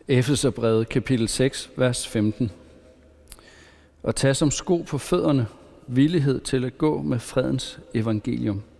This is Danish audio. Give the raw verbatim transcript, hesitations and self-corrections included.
Efeserbrevet kapitel seks, vers femten. Og tag som sko på fødderne villighed til at gå med fredens evangelium.